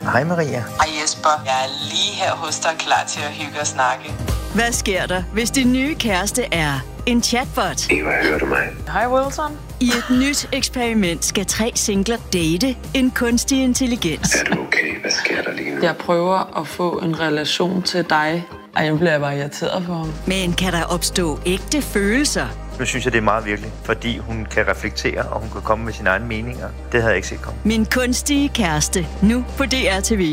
Hej Maria. Hej Jesper. Jeg er lige her hos dig, klar til at hygge og snakke. Hvad sker der, hvis din nye kæreste er en chatbot? Eva, hører du mig? Hej Wilson. I et nyt eksperiment skal 3 singler date en kunstig intelligens. Er du okay? Hvad sker der lige nu? Jeg prøver at få en relation til dig. Ej, nu bliver jeg bare irriteret på ham. Men kan der opstå ægte følelser? Nu synes jeg, det er meget virkeligt, fordi hun kan reflektere, og hun kan komme med sine egne meninger. Det havde jeg ikke set komme. Min kunstige kæreste, nu på DR TV.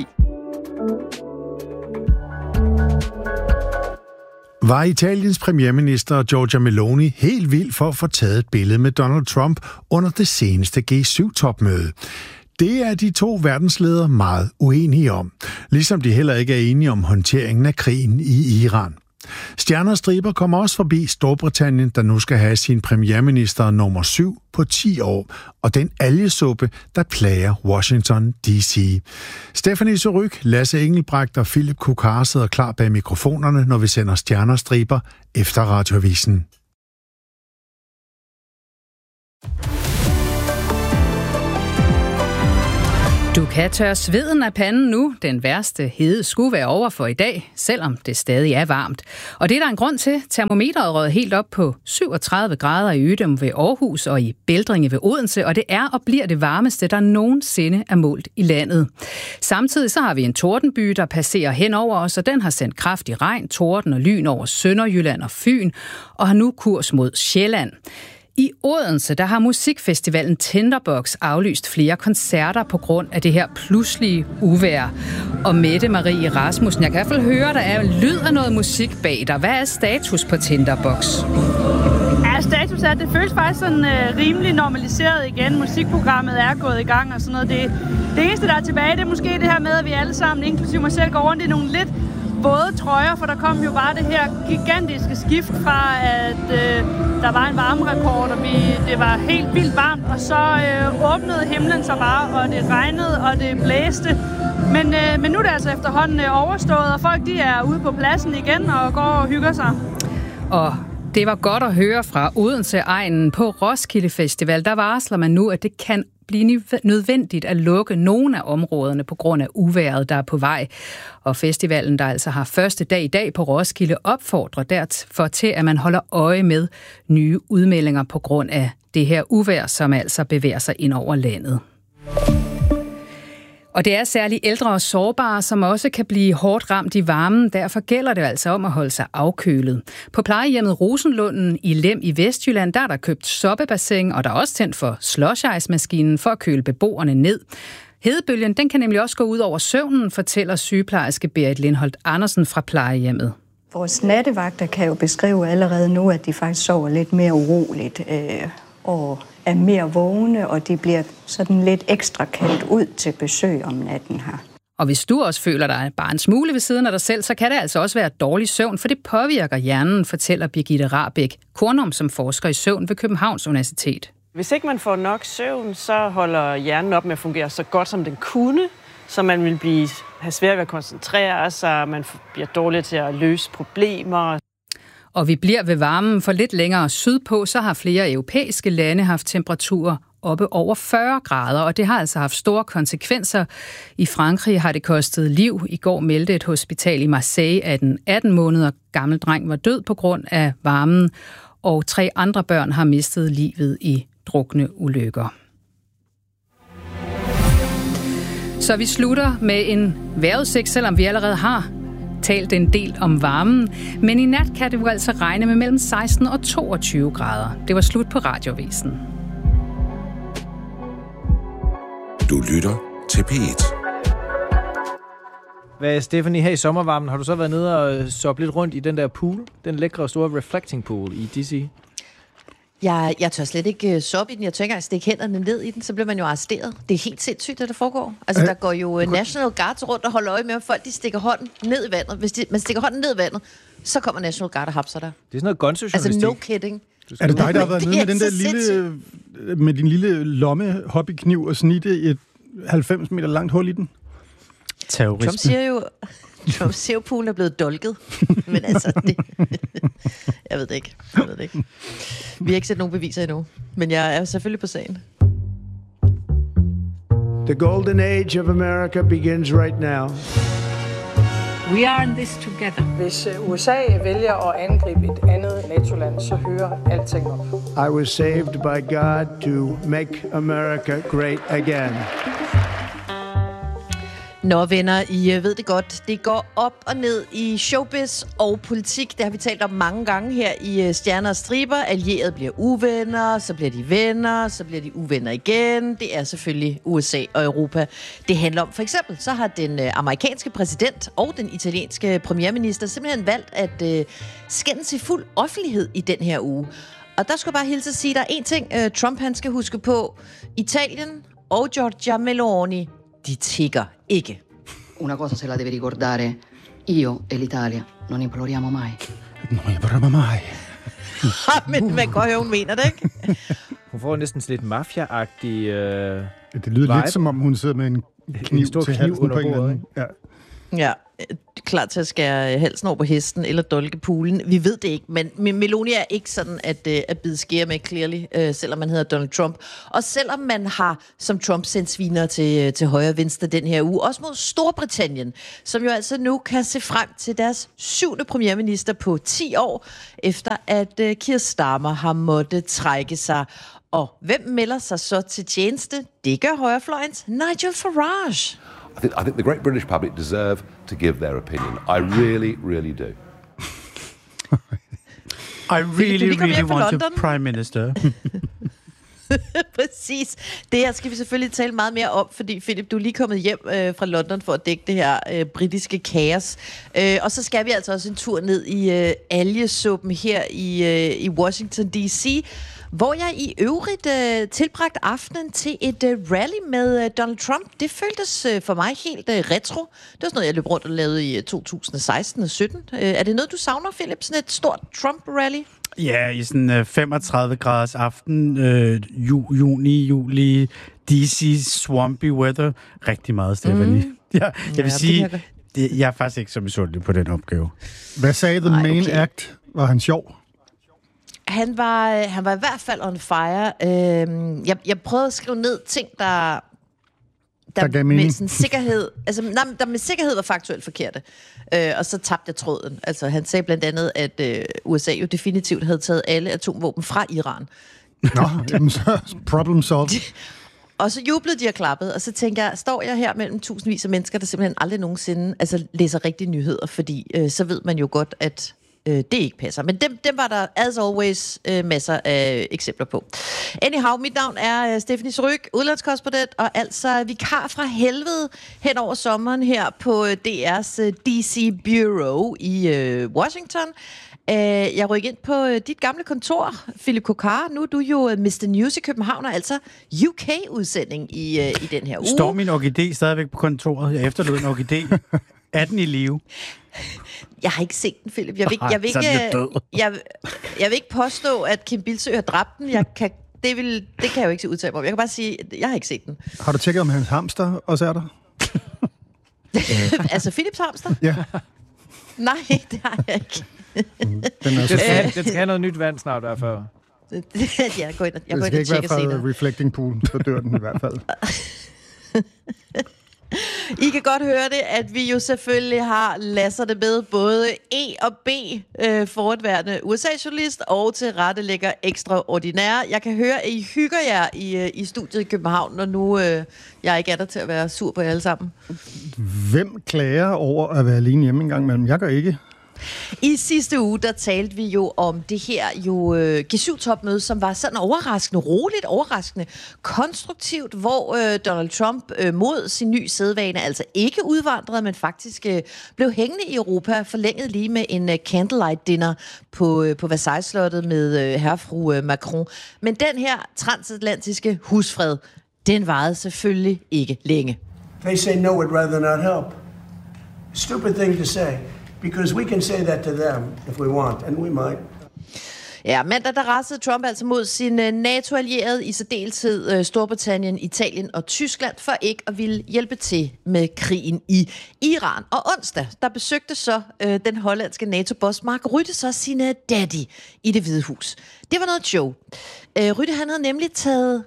Var Italiens premierminister Giorgia Meloni helt vild for at få taget et billede med Donald Trump under det seneste G7-topmøde? Det er de 2 verdensledere meget uenige om, ligesom de heller ikke er enige om håndteringen af krigen i Iran. Stjerner og striber kommer også forbi Storbritannien, der nu skal have sin premierminister nummer 7 på 10 år, og den algesuppe, der plager Washington D.C. Stephanie Surrugue, Lasse Engelbrecht og Philip Kukar sidder klar bag mikrofonerne, når vi sender Stjerner og striber efter Radioavisen. Du kan tørre sveden af panden nu. Den værste hede skulle være over for i dag, selvom det stadig er varmt. Og det er der en grund til. Termometeret rød helt op på 37 grader i Ydum ved Aarhus og i Bældringe ved Odense, og det er og bliver det varmeste, der nogensinde er målt i landet. Samtidig så har vi en tordenby, der passerer hen over os, og den har sendt kraftig regn, torden og lyn over Sønderjylland og Fyn, og har nu kurs mod Sjælland. I Odense, der har musikfestivalen Tinderbox aflyst flere koncerter på grund af det her pludselige uvejr. Og Mette Marie Rasmussen, jeg kan i hvert fald høre, der er lyd af noget musik bag dig. Hvad er status på Tinderbox? Ja, status er, at det føles faktisk sådan rimelig normaliseret igen. Musikprogrammet er gået i gang og sådan noget. Det eneste, der er tilbage, det er måske det her med, at vi alle sammen, inklusive mig selv, går rundt i nogle lidt våde trøjer, for der kom jo bare det her gigantiske skift fra, at der var en varmerekord, og det var helt vildt varmt, og så åbnede himlen sig bare, og det regnede, og det blæste. Men nu er det altså efterhånden overstået, og folk de er ude på pladsen igen og går og hygger sig. Og det var godt at høre fra Odense-egnen. På Roskilde Festival, der varsler man nu, at det kan blive nødvendigt at lukke nogle af områderne på grund af uvejret, der er på vej. Og festivalen, der altså har første dag i dag på Roskilde, opfordrer derfor til, at man holder øje med nye udmeldinger på grund af det her uvejr, som altså bevæger sig ind over landet. Og det er særligt ældre og sårbare, som også kan blive hårdt ramt i varmen. Derfor gælder det altså om at holde sig afkølet. På plejehjemmet Rosenlunden i Lem i Vestjylland, der er der købt soppebassin, og der er også tændt for slush-ice-maskinen for at køle beboerne ned. Hedebølgen, den kan nemlig også gå ud over søvnen, fortæller sygeplejerske Berit Lindholt Andersen fra plejehjemmet. Vores nattevagter kan jo beskrive allerede nu, at de faktisk sover lidt mere uroligt og er mere vågne, og de bliver sådan lidt ekstra kaldt ud til besøg om natten her. Og hvis du også føler dig bare en smule ved siden af dig selv, så kan det altså også være dårlig søvn, for det påvirker hjernen, fortæller Birgitte Rahbek Kornum, som forsker i søvn ved Københavns Universitet. Hvis ikke man får nok søvn, så holder hjernen op med at fungere så godt, som den kunne, så man vil have svært ved at koncentrere sig, man bliver dårlig til at løse problemer. Og vi bliver ved varmen, for lidt længere sydpå, så har flere europæiske lande haft temperaturer oppe over 40 grader, og det har altså haft store konsekvenser. I Frankrig har det kostet liv. I går meldte et hospital i Marseille, at en 18 måneder gammel dreng var død på grund af varmen, og 3 andre børn har mistet livet i drukneulykker. Så vi slutter med en vejrudsigt, selvom vi allerede har talt en del om varmen. Men i nat kan det jo altså regne med mellem 16 og 22 grader. Det var slut på Radioavisen. Du lytter til P1. Hvad, Stephanie, her i sommervarmen, har du så været nede og soppe lidt rundt i den der pool? Den lækre store reflecting pool i DC? Jeg tør slet ikke soppe i den. Jeg tør ikke engang stikke hænderne ned i den, så bliver man jo arresteret. Det er helt sindssygt, det der foregår. Altså, der går jo National Guards rundt og holder øje med, at folk de stikker hånden ned i vandet. Hvis man stikker hånden ned i vandet, så kommer National Guard og hapser der. Det er sådan noget gonzo-journalistik. Altså, no kidding. Er det dig, der har været nede med den der med din lille lomme hobbykniv og snitte et 90 meter langt hul i den? Terrorisme. Trump siger jo, poolen er blevet dolket. Men altså, jeg ved det ikke. Vi har ikke set nogen beviser endnu. Men jeg er selvfølgelig på sagen. The golden age of America begins right now. We are in this together. Hvis USA vælger at angribe et andet NATO-land, så hører alting op. I was saved by God to make America great again. Nå venner, I ved det godt. Det går op og ned i showbiz og politik. Det har vi talt om mange gange her i Stjerner og Striber. Allierede bliver uvenner, så bliver de venner, så bliver de uvenner igen. Det er selvfølgelig USA og Europa, det handler om. For eksempel så har den amerikanske præsident og den italienske premierminister simpelthen valgt at skændes i fuld offentlighed i den her uge. Og der skulle jeg bare hilse at sige, at der er en ting, Trump han skal huske på. Italien og Giorgia Meloni, de tigger ikke. Una cosa se la deve ricordare. Io e l'Italia non imploriamo mai. Non imploriamo mai. Men man kan høre, hun mener det, ikke? Hun får næsten sådan lidt mafia-agtig det lyder vibe. lidt som om hun sidder med en kniv stor til kniv halsen under på en eller anden. bordet, Ja, klar til at skære halsen over på hesten eller dolke poolen. Vi ved det ikke, men Meloni er ikke sådan at bide skære med clearly, selvom man hedder Donald Trump. Og selvom man har som Trump sendt sviner til højre og venstre den her uge, også mod Storbritannien, som jo altså nu kan se frem til deres 7. premierminister på 10 år, efter at Keir Starmer har måttet trække sig. Og hvem melder sig så til tjeneste? Det gør højrefløjens Nigel Farage. I think the great British public deserve to give their opinion. I really, really do. I really want a prime minister. Præcis. Det her skal vi selvfølgelig tale meget mere om, fordi Philip, du er lige kommet hjem fra London for at dække det her britiske kaos. Og så skal vi altså også en tur ned i algesuppen her i Washington D.C., hvor jeg i øvrigt tilbragt aftenen til et rally med Donald Trump. Det føltes for mig helt retro. Det var sådan noget, jeg løb rundt og lavede i 2016 og 17. Er det noget, du savner, Philip? Sådan et stort Trump-rally? Ja, i sådan 35 graders aften, juli, DC, swampy weather. Rigtig meget, Stephanie. Jeg vil sige, jeg er faktisk ikke så misundelig på den opgave. Hvad sagde The Main Act? Var han sjov? Han var i hvert fald on fire. Jeg prøvede at skrive ned ting, der med sådan sikkerhed, der med sikkerhed var faktuelt forkerte. Og så tabte jeg tråden. Altså, han sagde blandt andet, at USA jo definitivt havde taget alle atomvåben fra Iran. Nå, jamen så problem solved. Og så jublede de og klappede, og så tænker jeg, står jeg her mellem tusindvis af mennesker, der simpelthen aldrig nogensinde læser rigtige nyheder, fordi så ved man jo godt, at det ikke passer. Men dem var der, as always, masser af eksempler på. Anyhow, mit navn er Stephanie Surrugue, udlandskorrespondent, og altså vikar fra helvede hen over sommeren her på DR's DC Bureau i Washington. Jeg rykker ind på dit gamle kontor, Philip Kokar. Nu er du jo Mr. News i København, og altså UK-udsending i den her uge. Står min orkidé stadigvæk på kontoret? Jeg efterlod en orkidé. Er den i live? Jeg har ikke set den, Philip. Jeg vil ikke påstå, at Kim Bildsøe har dræbt den. Det kan jeg jo ikke udtale mig om. Jeg kan bare sige, at jeg har ikke set den. Har du tjekket, om hans hamster også er der? Altså Philips hamster? Ja. Nej, det har jeg ikke. Den skal have noget nyt vand snart, derfor. Jeg går ind og tjekker senere. Det skal ikke være fra reflecting pool, så dør den i hvert fald. I kan godt høre det, at vi jo selvfølgelig har Lasser det med både E og B forudværende USA-journalist og tilrettelægger ekstraordinære. Jeg kan høre, at I hygger jer i studiet i København, når nu jeg ikke er der til at være sur på jer alle sammen. Hvem klager over at være alene hjemme en gang imellem? Jeg gør ikke. I sidste uge, der talte vi jo om det her G7-topmøde, som var sådan overraskende, roligt overraskende, konstruktivt, hvor Donald Trump mod sin nye sædvane altså ikke udvandrede, men faktisk blev hængende i Europa, forlænget lige med en candlelight dinner på Versailles-slottet med herre og fru Macron. Men den her transatlantiske husfred, den varede selvfølgelig ikke længe. They say no would rather not help. Stupid thing to say. Because we can say that to them if we want, and we might. Ja, mandag der rasede Trump altså mod sin NATO-allierede, i særdeleshed Storbritannien, Italien og Tyskland, for ikke at ville hjælpe til med krigen i Iran. Og onsdag, der besøgte så den hollandske NATO-boss Mark Rutte så sin daddy i Det Hvide Hus. Det var noget show. Rutte, han havde nemlig taget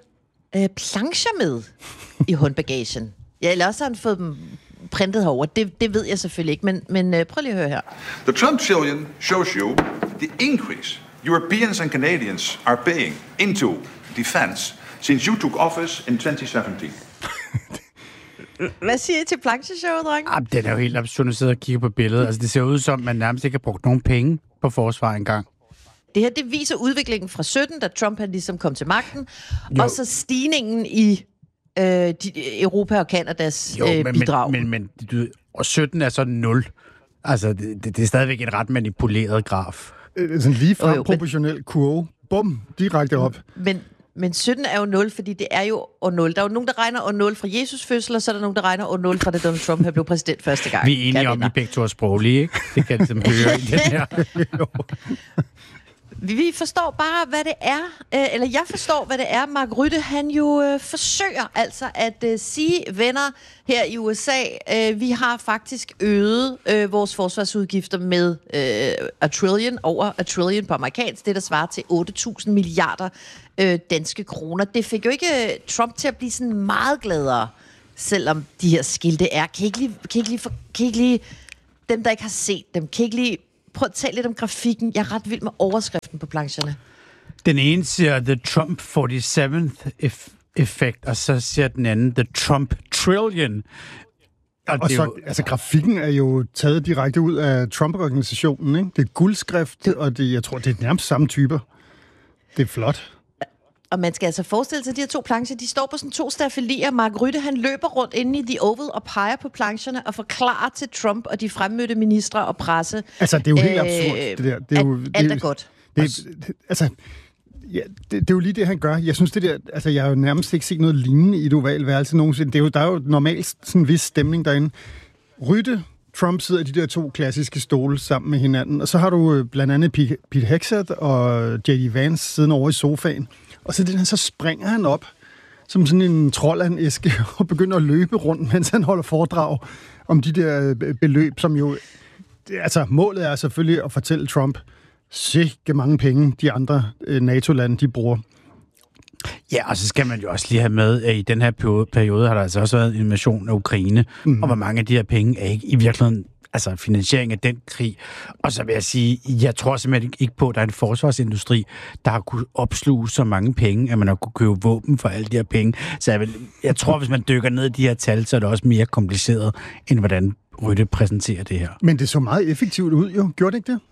plancher med i håndbagagen. Ja, eller også har han fået dem printet herover. Det ved jeg selvfølgelig ikke, men prøv lige at høre her. The Trump trillion shows you the increase Europeans and Canadians are paying into defense since you took office in 2017. Hvad siger I til plancheshowet, drenge? Den er jo helt absurd at sidde og kigge på billedet. Altså, det ser ud som, man nærmest ikke har brugt nogen penge på forsvar engang. Det her, det viser udviklingen fra 17, da Trump han ligesom kom til magten, og så stigningen i Europa og Kanadas bidrag. Men og 17 er så 0. Altså, det er stadigvæk en ret manipuleret graf. Sådan lige frem proportionel kurve. Bum, direkte op. Men 17 er jo 0, fordi det er jo år 0. Der er jo nogen, der regner år 0 fra Jesus fødsel, og så er der nogen, der regner år 0 fra da Donald Trump blev præsident første gang. Vi er enige om, at I begge to er sproglige, ikke? Det kan jeg høre i den her. Vi forstår bare, hvad det er, eller jeg forstår, hvad det er, Mark Rutte, han jo forsøger altså at sige, venner her i USA, vi har faktisk øget vores forsvarsudgifter med over a trillion på amerikansk, det der svarer til 8.000 milliarder danske kroner. Det fik jo ikke Trump til at blive sådan meget gladere, selvom de her skilte er. Kan ikke lige dem, der ikke har set dem, kan ikke lige prøv at tale lidt om grafikken. Jeg er ret vild med overskriften på plancherne. Den ene siger The Trump 47th effect, og så siger den anden The Trump Trillion. Og så, altså, grafikken er jo taget direkte ud af Trump-organisationen, ikke? Det er guldskrift, og jeg tror, det er nærmest samme typer. Det er flot. Og man skal altså forestille sig, at de her to plancher, de står på sådan 2 staffelier. Mark Rutte, han løber rundt inde i The Oval og peger på plancherne og forklarer til Trump og de fremmødte ministre og presse. Altså, det er jo helt absurd, det der. Det er jo, alt er godt. Det er jo lige det, han gør. Jeg synes, det der... Altså, jeg har jo nærmest ikke set noget lignende i et ovalværelse nogensinde. Der er jo normalt sådan en vis stemning derinde. Rutte, Trump sidder i de der 2 klassiske stole sammen med hinanden, og så har du blandt andet Pete Hegseth og J.D. Vance siddende over i sofaen. Og så springer han op som sådan en trold af en æske og begynder at løbe rundt, mens han holder foredrag om de der beløb, som jo... Altså, målet er selvfølgelig at fortælle Trump, sikke mange penge de andre NATO-lande, de bruger. Ja, og så skal man jo også lige have med, at i den her periode har der altså også været en invasion af Ukraine, og hvor mange af de her penge er ikke i virkeligheden altså finansiering af den krig. Og så vil jeg sige, jeg tror simpelthen ikke på, at der er en forsvarsindustri, der har kunnet opsluge så mange penge, at man har kunnet købe våben for alle de her penge. Så jeg tror, hvis man dykker ned i de her tal, så er det også mere kompliceret, end hvordan Rutte præsenterer det her. Men det så meget effektivt ud, jo. Gjorde det ikke det?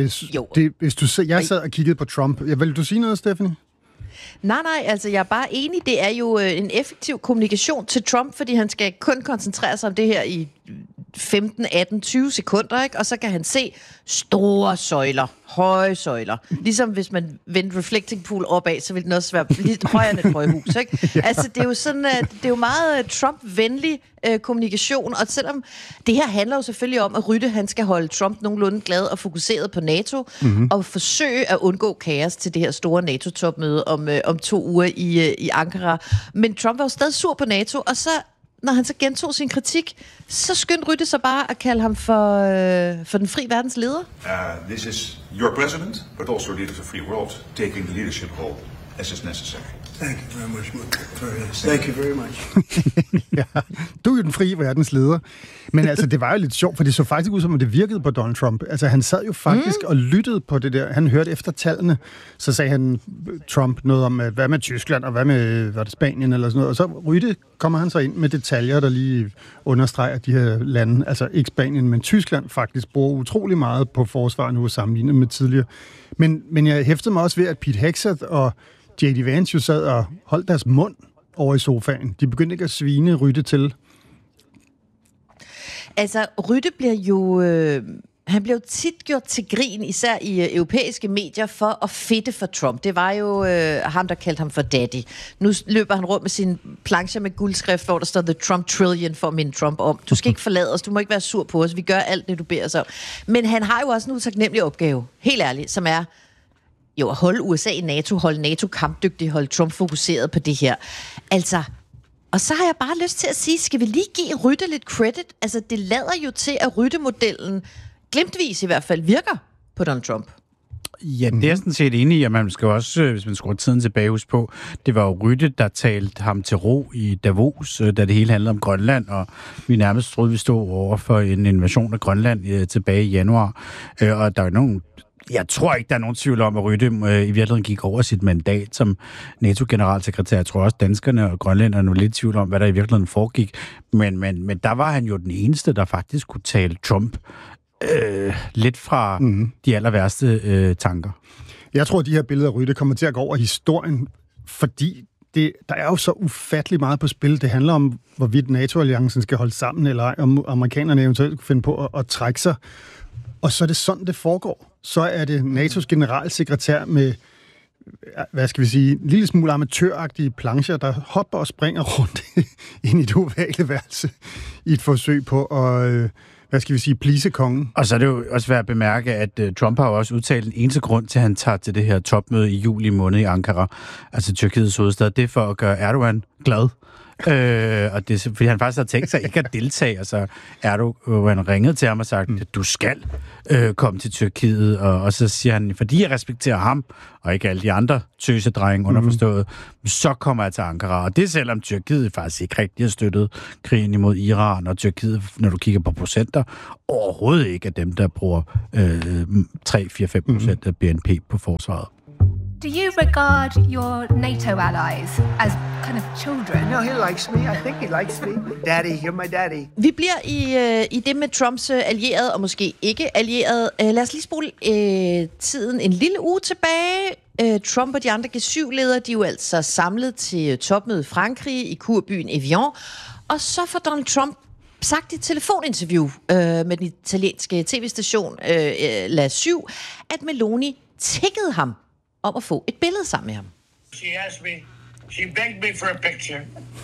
Altså, jeg sad og kiggede på Trump. Vil du sige noget, Stephanie? Nej, altså jeg er bare enig. Det er jo en effektiv kommunikation til Trump, fordi han skal kun koncentrere sig om det her i 15, 18, 20 sekunder, ikke? Og så kan han se store søjler, høje søjler. Ligesom hvis man vendte reflecting pool opad, så ville den også være lidt højere end et højhus, ikke? Ja. Altså det er jo sådan, det er jo meget Trump-venlig kommunikation, og selvom det her handler jo selvfølgelig om, at Rutte, han skal holde Trump nogenlunde glad og fokuseret på NATO, og forsøge at undgå kaos til det her store NATO-topmøde om 2 uger i Ankara. Men Trump var jo stadig sur på NATO, og så når han så gentog sin kritik, så skyndte Rutte sig bare at kalde ham for den fri verdens leder. This is your president, but also leader of the free world, taking the leadership role as is necessary. Thank you very much, Thank you very much. Ja, du er jo den frie verdens leder. Men altså, det var jo lidt sjovt, for det så faktisk ud som, at det virkede på Donald Trump. Altså, han sad jo faktisk og lyttede på det der. Han hørte efter tallene, så sagde han Trump noget om, hvad med Tyskland, og hvad med Spanien, eller sådan noget. Og så Rutte kommer han så ind med detaljer, der lige understreger de her lande. Altså, ikke Spanien, men Tyskland faktisk bruger utrolig meget på forsvar nu sammenlignet med tidligere. Men jeg hæftede mig også ved, at Pete Hegseth og J.D. Vance jo sad og holdt deres mund over i sofaen. De begyndte ikke at svine Rutte til. Altså, Rutte bliver jo... Han blev tit gjort til grin, især i europæiske medier, for at fedte for Trump. Det var jo ham, der kaldte ham for daddy. Nu løber han rundt med sin plancher med guldskrift, hvor der står The Trump Trillion for at minde Trump om. Du skal ikke forlade os, du må ikke være sur på os, vi gør alt det, du beder os om. Men han har jo også en utaknemmelig opgave, helt ærligt, som er jo at holde USA i NATO, holde NATO kampdygtig, holde Trump fokuseret på det her. Altså, og så har jeg bare lyst til at sige, skal vi lige give Rutte lidt credit? Altså, det lader jo til, at Rutte-modellen glimtvis i hvert fald virker på Donald Trump. Ja, det er sådan set enig i, at man skal også, hvis man skruer tiden tilbage, huske på, det var jo Rytte, der talte ham til ro i Davos, da det hele handlede om Grønland, og vi nærmest troede, vi stod over for en invasion af Grønland tilbage i januar. Og der er nogen... Jeg tror ikke, der er nogen tvivl om, at Rytte i virkeligheden gik over sit mandat som NATO-generalsekretær. Jeg tror også, danskerne og grønlænderne er lidt i tvivl om, hvad der i virkeligheden foregik. Men der var han jo den eneste, der faktisk kunne tale Trump lidt fra de aller værste tanker. Jeg tror, at de her billeder af Rytte kommer til at gå over historien, fordi der er jo så ufattelig meget på spil. Det handler om, hvorvidt NATO-alliancen skal holde sammen, eller om amerikanerne eventuelt kunne finde på at trække sig. Og så er det sådan, det foregår. Så er det NATO's generalsekretær med, hvad skal vi sige, en lille smule amatøragtige plancher, der hopper og springer rundt ind i det ovale værelse i et forsøg på at, hvad skal vi sige, please kongen. Og så er det jo også værd at bemærke, at Trump har jo også udtalt en eneste grund til, at han tager til det her topmøde i juli måned i Ankara, altså Tyrkiets hovedstad. Det er for at gøre Erdogan glad. Og det er, fordi han faktisk har tænkt sig ikke at deltage. Altså Erdogan ringede til ham og sagt, at du skal komme til Tyrkiet, og så siger han, fordi jeg respekterer ham, og ikke alle de andre tøsedrenge underforstået, så kommer jeg til Ankara. Og det er selvom Tyrkiet faktisk ikke rigtig har støttet krigen imod Iran, og Tyrkiet, når du kigger på procenter, overhovedet ikke er dem, der bruger 3-4-5% af BNP på forsvaret. Do you regard your NATO allies as kind of children? No, he likes me. I think he likes me. Daddy, you're my daddy. Vi bliver i det med Trumps allierede, og måske ikke allierede. Lad os lige spole tiden en lille uge tilbage. Trump og de andre G7-ledere, de er jo altså samlet til topmødet i Frankrig i kurbyen Evian. Og så får Donald Trump sagt i et telefoninterview med den italienske tv-station La 7, at Meloni tiggede ham om at få et billede sammen med ham. She asked me, she begged me for a picture.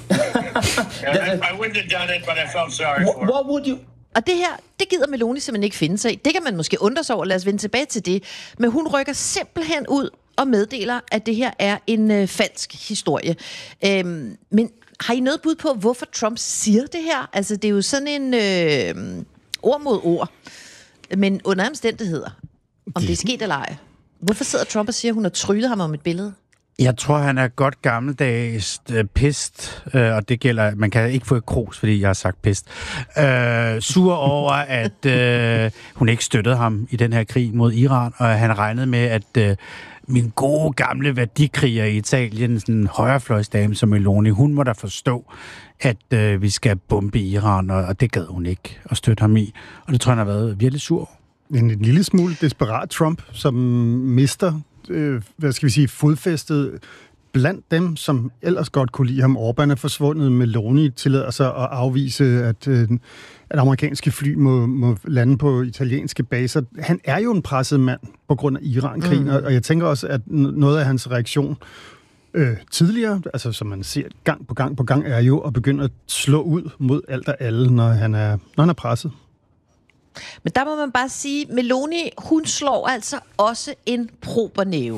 I wouldn't have done it, but I felt sorry for her. What would you... Og det her, det gider Meloni simpelthen ikke finde sig i. Det kan man måske undre sig over. Lad os vende tilbage til det. Men hun rykker simpelthen ud og meddeler, at det her er en falsk historie. Men har I noget bud på, hvorfor Trump siger det her? Altså, det er jo sådan en ord mod ord. Men under omstændigheder, om det er sket eller ej. Hvorfor sidder Trump og siger, at hun har tryllet ham om et billede? Jeg tror, han er godt gammeldags pist, og det gælder, man kan ikke få et kros, fordi jeg har sagt pist, sur over, at hun ikke støttede ham i den her krig mod Iran, og han regnede med, at min gode gamle værdikriger i Italien, sådan en højrefløjsdame som Meloni, hun må da forstå, at vi skal bombe Iran, og det gad hun ikke at støtte ham i, og det tror jeg, han har været virkelig sur. En lille smule desperat Trump, som mister, hvad skal vi sige, fodfæstet blandt dem, som ellers godt kunne lide ham. Orbán er forsvundet, Meloni tillader sig at afvise, at amerikanske fly må lande på italienske baser. Han er jo en presset mand på grund af Iran-krigen, og jeg tænker også, at noget af hans reaktion tidligere, altså som man ser gang på gang, er jo at begynde at slå ud mod alt og alle, når han er presset. Men der må man bare sige, Meloni, hun slår altså også en prober næve.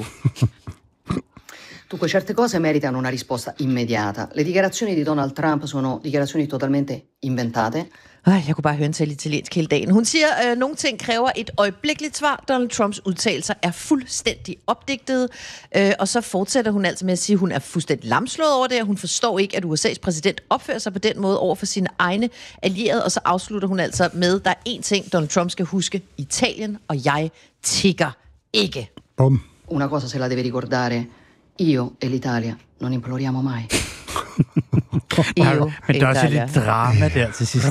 Dunque, certe cose meritano una risposta immediata. Le dichiarazioni di Donald Trump sono dichiarazioni totalmente inventate. Jeg kunne bare høre en tale italiensk hele dagen. Hun siger, at nogle ting kræver et øjeblikkeligt svar. Donald Trumps udtalelser er fuldstændig opdigtede. Og så fortsætter hun altså med at sige, at hun er fuldstændig lamslået over det, og hun forstår ikke, at USA's præsident opfører sig på den måde over for sine egne allierede. Og så afslutter hun altså med, at der er én ting, Donald Trump skal huske: Italien og jeg tigger ikke. Bum. Una cosa se la deve ricordare. Io e l'Italia non imploriamo mai. Men der er også lidt drama der til sidst.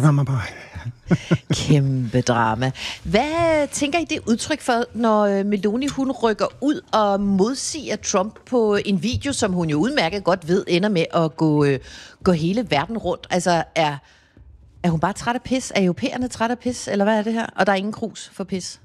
Kæmpe drama. Hvad tænker I, det er udtryk for, når Meloni hun rykker ud og modsiger Trump på en video, som hun jo udmærket godt ved ender med at gå hele verden rundt? Altså, er hun bare træt af pis? Er europæerne træt af pis? Eller hvad er det her? Og der er ingen krus for pis?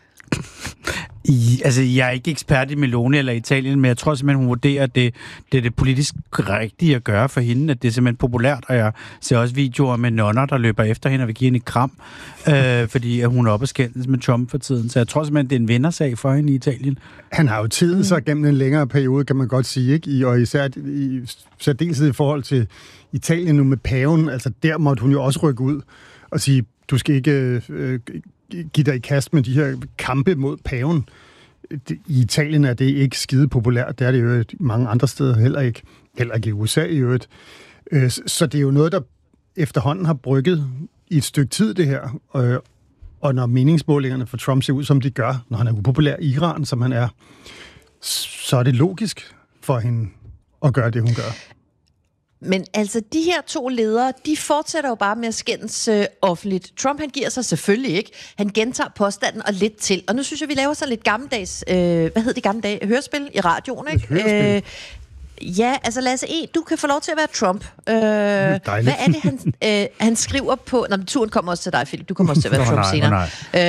Jeg er ikke ekspert i Meloni eller Italien, men jeg tror simpelthen, hun vurderer, at det er det politisk rigtige at gøre for hende, at det er simpelthen populært, og jeg ser også videoer med nonner, der løber efter hende og vil give hende et kram, fordi hun er oppe og skændes med Trump for tiden. Så jeg tror simpelthen, det er en vindersag for hende i Italien. Han har jo tiden så gennem en længere periode, kan man godt sige, ikke? Og især i særdeleshed i forhold til Italien nu med paven, altså der måtte hun jo også rykke ud og sige, du skal ikke give dig i kast med de her kampe mod paven. i Italien er det ikke skide populært. Det er det jo mange andre steder heller ikke i USA i øvrigt. Så det er jo noget, der efterhånden har brygget i et stykke tid, det her. Og når meningsmålingerne for Trump ser ud, som de gør, når han er upopulær i Iran, som han er, så er det logisk for hende at gøre det, hun gør. Men altså, de her to ledere, de fortsætter jo bare med at skændes offentligt. Trump, han giver sig selvfølgelig ikke. Han gentager påstanden og lidt til. Og nu synes jeg, vi laver så lidt gammeldags, hvad hedder det gammeldags? Hørespil i radioen, ikke? Ja, altså Lasse E., du kan få lov til at være Trump. Hvad er det, han skriver på... Nå, turen kommer også til dig, Philip. Du kommer også til at være Trump senere.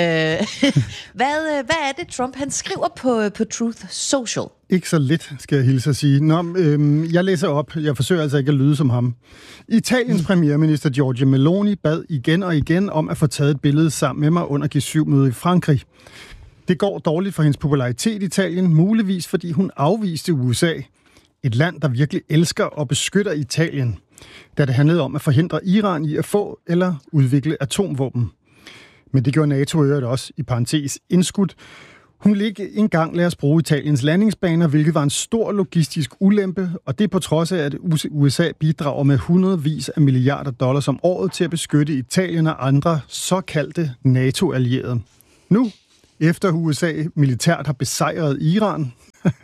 Hvad er det, Trump han skriver på Truth Social? Ikke så lidt, skal jeg hilse at sige. Jeg læser op. Jeg forsøger altså ikke at lyde som ham. Italiens premierminister Giorgia Meloni bad igen og igen om at få taget et billede sammen med mig under G7-mødet i Frankrig. Det går dårligt for hendes popularitet i Italien, muligvis fordi hun afviste USA. Et land, der virkelig elsker og beskytter Italien, da det handlede om at forhindre Iran i at få eller udvikle atomvåben. Men det gjorde NATO øvrigt også, i parentes indskudt. Hun ville ikke engang lade os bruge Italiens landingsbaner, hvilket var en stor logistisk ulempe, og det på trods af, at USA bidrager med hundredvis af milliarder dollars om året til at beskytte Italien og andre såkaldte NATO-allierede. Nu, efter USA militært har besejret Iran...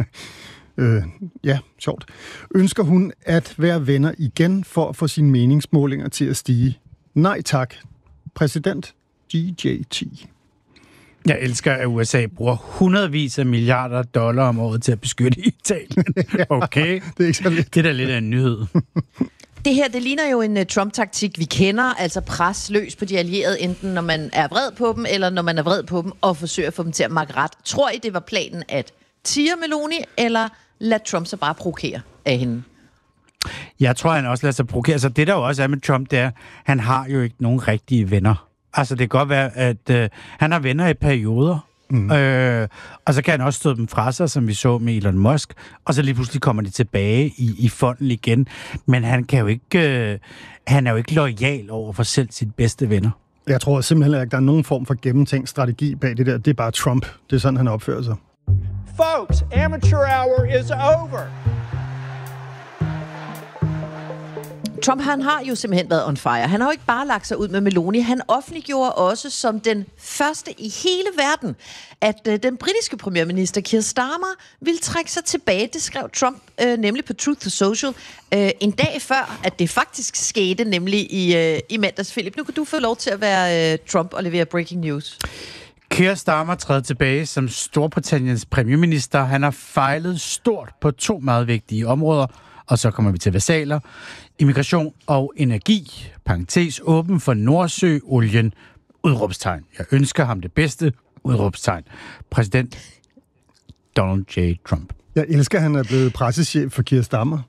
sjovt. Ønsker hun at være venner igen for at få sine meningsmålinger til at stige? Nej tak. Præsident GJT. Jeg elsker, at USA bruger hundredvis af milliarder dollar om året til at beskytte Italien. Okay. Det er ikke så lidt. Det er da lidt af en nyhed. Det her, det ligner jo en Trump-taktik, vi kender, altså pres løs på de allierede, enten når man er vred på dem, eller når man er vred på dem, og forsøger at få dem til at makke ret. Tror I, det var planen at tige Meloni, eller lad Trump så bare provokere af hende? Jeg tror, han også lader sig provokere. Altså, det der jo også er med Trump, det er, han har jo ikke nogen rigtige venner. Altså, det kan godt være, at han har venner i perioder, og så kan han også stå dem fra sig, som vi så med Elon Musk, og så lige pludselig kommer de tilbage i fonden igen. Men han kan jo ikke, han er jo ikke loyal over for selv sit bedste venner. Jeg tror simpelthen ikke, der er nogen form for gennemtænkt strategi bag det der. Det er bare Trump. Det er sådan, han opfører sig. Folks, amateur hour is over. Trump, han har jo simpelthen været on fire. Han har jo ikke bare lagt sig ud med Meloni. Han offentliggjorde også som den første i hele verden, at den britiske premierminister Keir Starmer ville trække sig tilbage. Det skrev Trump nemlig på Truth Social en dag før, at det faktisk skete, nemlig i mandags. Philip, nu kan du få lov til at være Trump og levere breaking news. Keir Starmer træder tilbage som Storbritanniens premierminister. Han har fejlet stort på 2 meget vigtige områder, og så kommer vi til versaler. Immigration og energi. Parentes åben for Nordsøolien. Udråbstegn. Jeg ønsker ham det bedste. Udråbstegn. Præsident Donald J. Trump. Jeg elsker, at han er blevet pressechef for Keir Starmer.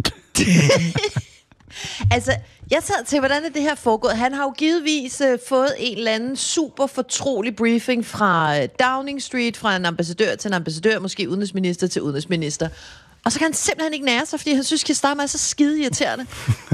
Altså, jeg sad til, hvordan er det her foregået? Han har jo givetvis fået en eller anden super fortrolig briefing fra Downing Street, fra en ambassadør til en ambassadør, måske udenrigsminister til udenrigsminister. Og så kan han simpelthen ikke nære sig, fordi han synes, at Starmer er så skide irriterende.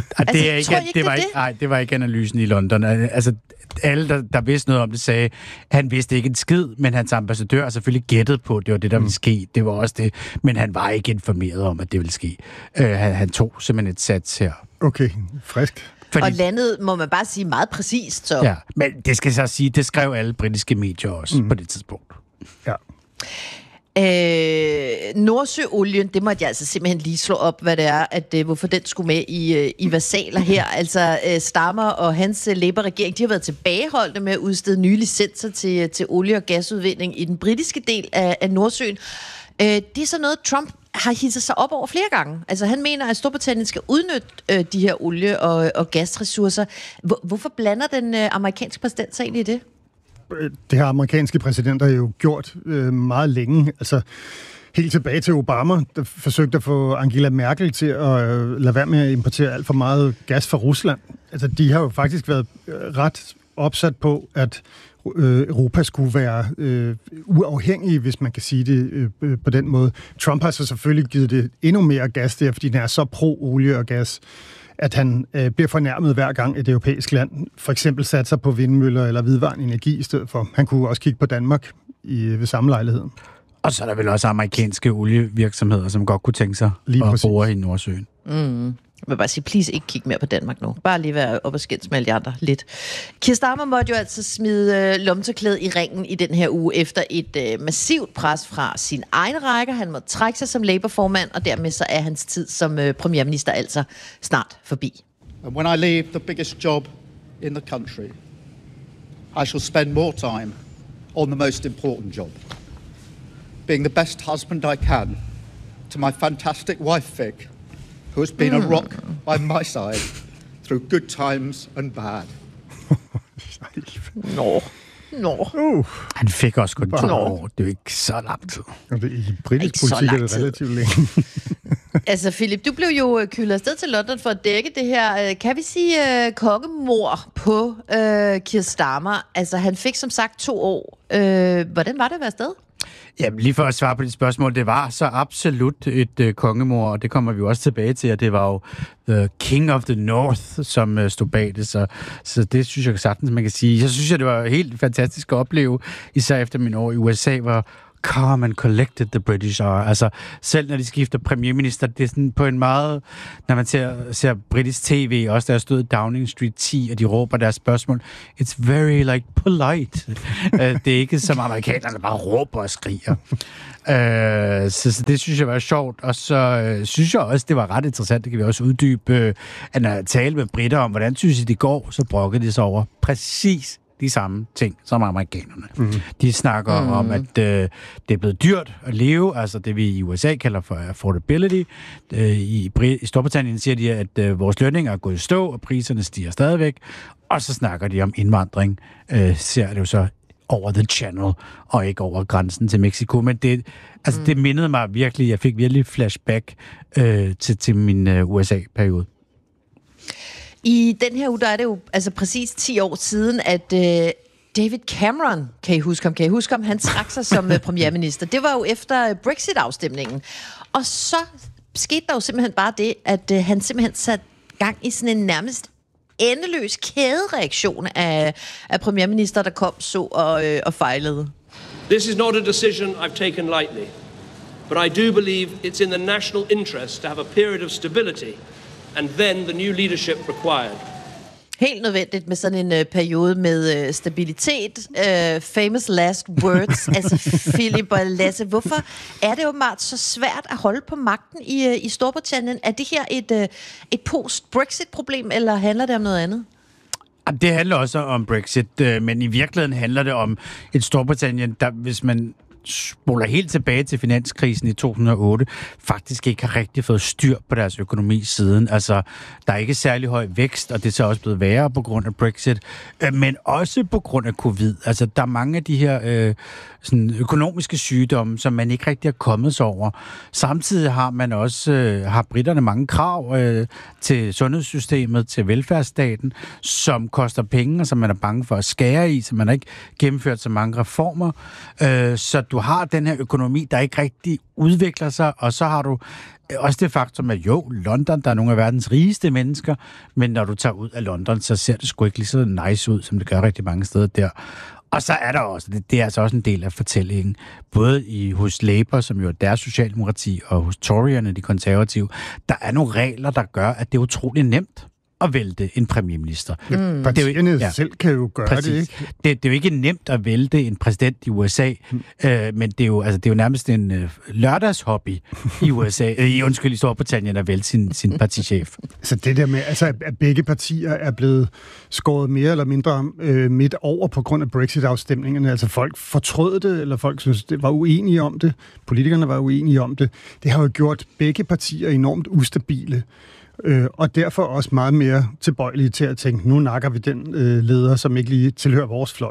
Det var ikke analysen i London. Altså, alle, der vidste noget om det, sagde, han vidste ikke en skid, men hans ambassadør har selvfølgelig gættet på, at det var det, der ville ske. Det var også det, men han var ikke informeret om, at det ville ske. Han tog simpelthen et sats her. Okay, friskt. Og landet, må man bare sige, meget præcist. Så. Ja, men det skal så sige, det skrev alle britiske medier også på det tidspunkt. Ja. Nordsøolien, det måtte jeg altså simpelthen lige slå op, hvad det er, at hvorfor den skulle med i versaler her. Altså Starmer og hans Labour-regering, de har været tilbageholdte med at udstede nye licenser til olie- og gasudvinding i den britiske del af Nordsøen. Det er så noget, Trump har hisset sig op over flere gange. Altså han mener, at Storbritannien skal udnytte de her olie- og gasressourcer. Hvorfor blander den amerikanske præsident sig egentlig i det? Det har amerikanske præsidenter jo gjort meget længe. Altså helt tilbage til Obama, der forsøgte at få Angela Merkel til at lade være med at importere alt for meget gas fra Rusland. Altså de har jo faktisk været ret opsat på, at Europa skulle være uafhængige, hvis man kan sige det på den måde. Trump har så selvfølgelig givet det endnu mere gas der, fordi den er så pro-olie og gas, at han bliver fornærmet hver gang et europæisk land for eksempel satser på vindmøller eller vedvarende energi i stedet for. Han kunne også kigge på Danmark ved samme lejlighed. Og så er der vel også amerikanske olievirksomheder, som godt kunne tænke sig at bore i Nordsøen. Jeg vil bare sige, please ikke kigge mere på Danmark nu. Bare lige være op og skændes med alle de andre lidt. Keir Starmer måtte jo altså smide lommetørklædet i ringen i den her uge efter et massivt pres fra sin egen række. Han måtte trække sig som Labour-formand, og dermed så er hans tid som premierminister altså snart forbi. And when I leave the biggest job in the country, I shall spend more time on the most important job. Being the best husband I can to my fantastic wife, Vic, who has been a rock by my side through good times and bad. Han fik også kun 2 år. Det er jo ikke så lang tid. I britisk politik er det relativt længe. Altså, Philip, du blev jo kølet afsted til London for at dække det her, kan vi sige, kongemord på Keir Starmer. Altså, han fik som sagt 2 år. Hvordan var det at være afsted? Jamen, lige for at svare på dit spørgsmål, det var så absolut et kongemord, og det kommer vi jo også tilbage til, at det var jo The King of the North, som stod bag det, så det synes jeg sagtens, man kan sige. Så synes jeg, det var helt fantastisk at opleve, især efter min år i USA, hvor calm and collected the British are. Altså, selv når de skifter premierminister, det er sådan på en meget, når man ser britisk tv, også der stod Downing Street 10, og de råber deres spørgsmål, it's very, like, polite. Det er ikke som amerikanerne bare råber og skriger. Så det synes jeg var sjovt, og så synes jeg også, det var ret interessant, det kan vi også uddybe, at når jeg talte med britter om, hvordan synes I det går, så brokkede de sig over præcis de samme ting som amerikanerne. De snakker om, at det er blevet dyrt at leve, altså det vi i USA kalder for affordability. I Storbritannien siger de, at vores lønninger er gået i stå, og priserne stiger stadigvæk. Og så snakker de om indvandring. Ser det jo så over the channel, og ikke over grænsen til Mexico. Men det mindede mig virkelig, jeg fik virkelig flashback til min USA-periode. I den her uge, der er det jo altså præcis 10 år siden, at David Cameron, kan I huske ham, han trak sig som premierminister. Det var jo efter Brexit-afstemningen. Og så skete der jo simpelthen bare det, at han simpelthen satte gang i sådan en nærmest endeløs kædereaktion af premierminister, der kom så og fejlede. This is not a decision I've taken lightly, but I do believe it's in the national interest to have a period of stability and then the new leadership required. Helt nødvendigt med sådan en periode med stabilitet. Famous last words. Altså, Philip og Lasse, hvorfor er det åbenbart så svært at holde på magten i Storbritannien? Er det her et post-Brexit-problem, eller handler det om noget andet? Det handler også om Brexit, men i virkeligheden handler det om et Storbritannien, der, hvis man spoler helt tilbage til finanskrisen i 2008, faktisk ikke har rigtig fået styr på deres økonomi siden. Altså, der er ikke særlig høj vækst, og det er så også blevet værre på grund af Brexit, men også på grund af covid. Altså, der er mange af de her sådan økonomiske sygdomme, som man ikke rigtig er kommet sig over. Samtidig har man også, har britterne mange krav til sundhedssystemet, til velfærdsstaten, som koster penge, og som man er bange for at skære i, så man har ikke gennemført så mange reformer. Så du har den her økonomi, der ikke rigtig udvikler sig, og så har du også det faktum, at jo, London, der er nogle af verdens rigeste mennesker, men når du tager ud af London, så ser det sgu ikke lige så nice ud, som det gør rigtig mange steder der. Og så er der også, det er altså også en del af fortællingen, både hos Labour, som jo er deres socialdemokrati, og hos Toryerne, de konservative, der er nogle regler, der gør, at det er utrolig nemt at vælte en premierminister. Partierne selv kan jo gøre det, ikke? Det er jo ikke nemt at vælte en præsident i USA, men det er jo nærmest en lørdagshobby i USA, i Storbritannien at vælte sin partichef. Så det der med, altså, at begge partier er blevet skåret mere eller mindre midt over på grund af Brexit-afstemningerne, altså folk fortrød det, eller folk synes, det var uenige om det, politikerne var uenige om det, det har jo gjort begge partier enormt ustabile. Og derfor også meget mere tilbøjelige til at tænke, nu nakker vi den leder, som ikke lige tilhører vores fløj.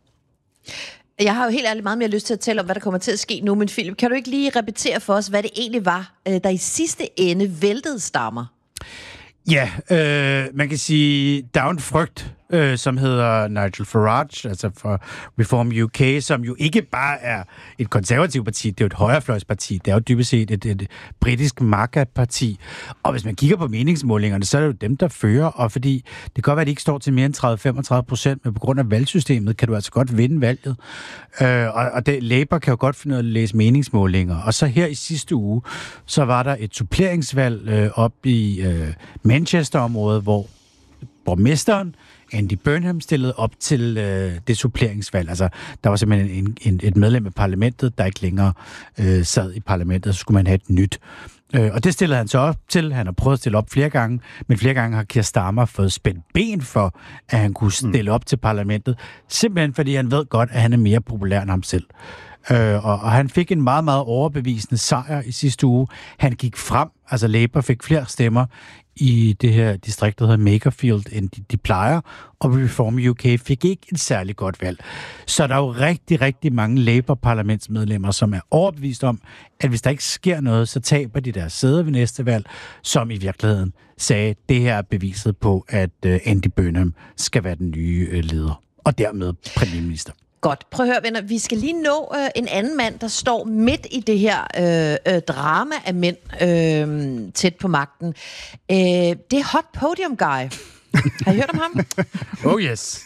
Jeg har jo helt ærligt meget mere lyst til at tale om, hvad der kommer til at ske nu, men Philip, kan du ikke lige repetere for os, hvad det egentlig var, der i sidste ende væltede Starmer? Ja, man kan sige, der er en frygt som hedder Nigel Farage, altså for Reform UK, som jo ikke bare er et konservativt parti, det er jo et højrefløjsparti, det er jo dybest set et britisk MAGA-parti. Og hvis man kigger på meningsmålingerne, så er det jo dem, der fører, og fordi det kan godt være, at de ikke står til mere end 30-35%, men på grund af valgsystemet kan du altså godt vinde valget. Og Labour kan jo godt finde ud af at læse meningsmålinger. Og så her i sidste uge, så var der et suppleringsvalg op i Manchester-området, hvor borgmesteren Andy Burnham stillede op til det suppleringsvalg. Altså, der var simpelthen et medlem af parlamentet, der ikke længere sad i parlamentet, så skulle man have et nyt. Og det stillede han så op til. Han har prøvet at stille op flere gange, men flere gange har Keir Starmer fået spændt ben for, at han kunne stille op til parlamentet. Simpelthen fordi han ved godt, at han er mere populær end ham selv. Og han fik en meget, meget overbevisende sejr i sidste uge. Han gik frem, altså Labour fik flere stemmer i det her distrikt, der hedder Makerfield, end de plejer, og Reform UK fik ikke et særligt godt valg. Så der er jo rigtig, rigtig mange Labour-parlamentsmedlemmer, som er overbevist om, at hvis der ikke sker noget, så taber de deres sæde ved næste valg, som i virkeligheden sagde, det her er beviset på, at Andy Burnham skal være den nye leder, og dermed premierminister. Godt. Prøv at høre, venner. Vi skal lige nå en anden mand, der står midt i det her drama af mænd tæt på magten. Det er Hot Podium Guy. Har I hørt om ham? Oh yes.